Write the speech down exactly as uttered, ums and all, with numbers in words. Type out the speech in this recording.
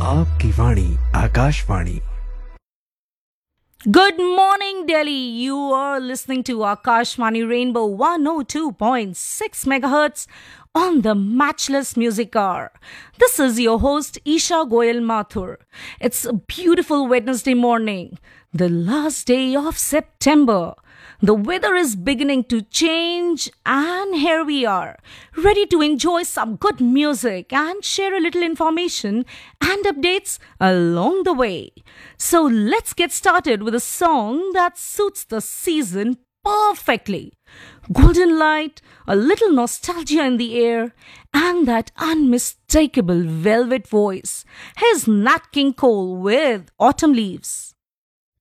आपकी वाणी Akashvani. Good morning, Delhi. You are listening to Akashvani Rainbow one oh two point six megahertz on the Matchless Music Hour. This is your host, Isha Goyal Mathur. It's a beautiful Wednesday morning, the last day of September. The weather is beginning to change, and here we are, ready to enjoy some good music and share a little information and updates along the way. So let's get started with a song that suits the season perfectly. Golden light, a little nostalgia in the air, and that unmistakable velvet voice. Here's Nat King Cole with Autumn Leaves.